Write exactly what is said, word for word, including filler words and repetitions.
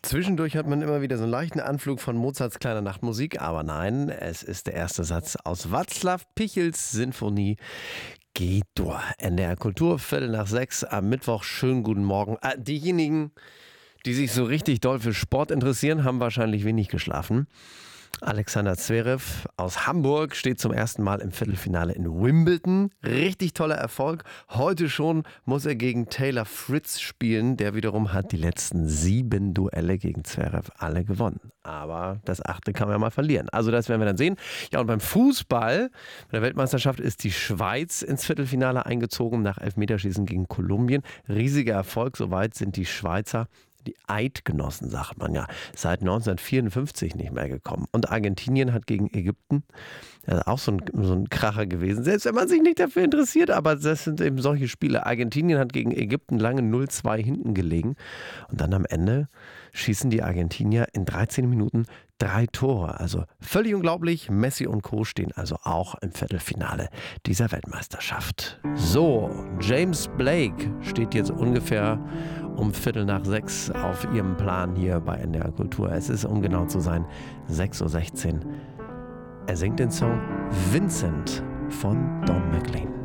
Zwischendurch hat man immer wieder so einen leichten Anflug von Mozarts kleiner Nachtmusik, aber nein, es ist der erste Satz aus Václav Pichels Sinfonie G-Dur. N D R Kultur, Viertel nach sechs am Mittwoch. Schönen guten Morgen. Ah, diejenigen, die sich so richtig doll für Sport interessieren, haben wahrscheinlich wenig geschlafen. Alexander Zverev aus Hamburg steht zum ersten Mal im Viertelfinale in Wimbledon. Richtig toller Erfolg. Heute schon muss er gegen Taylor Fritz spielen. Der wiederum hat die letzten sieben Duelle gegen Zverev alle gewonnen. Aber das achte kann man ja mal verlieren. Also das werden wir dann sehen. Ja, und beim Fußball, bei der Weltmeisterschaft ist die Schweiz ins Viertelfinale eingezogen nach Elfmeterschießen gegen Kolumbien. Riesiger Erfolg. Soweit sind die Schweizer, die Eidgenossen, sagt man ja, seit neunzehnhundertvierundfünfzig nicht mehr gekommen. Und Argentinien hat gegen Ägypten, das ist auch so ein, so ein Kracher gewesen, selbst wenn man sich nicht dafür interessiert, aber das sind eben solche Spiele. Argentinien hat gegen Ägypten lange null zwei hinten gelegen und dann am Ende schießen die Argentinier in dreizehn Minuten drei Tore. Also völlig unglaublich. Messi und Co. stehen also auch im Viertelfinale dieser Weltmeisterschaft. So, James Blake steht jetzt ungefähr um Viertel nach sechs auf ihrem Plan hier bei N D R Kultur. Es ist, um genau zu sein, sechs Uhr sechzehn. Er singt den Song Vincent von Don McLean.